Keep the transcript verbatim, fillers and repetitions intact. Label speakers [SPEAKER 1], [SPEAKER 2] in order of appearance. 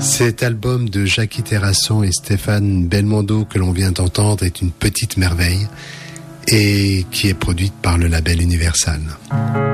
[SPEAKER 1] Cet album de Jackie Terrasson et Stéphane Belmondo que l'on vient d'entendre est une petite merveille et qui est produite par le label Universal.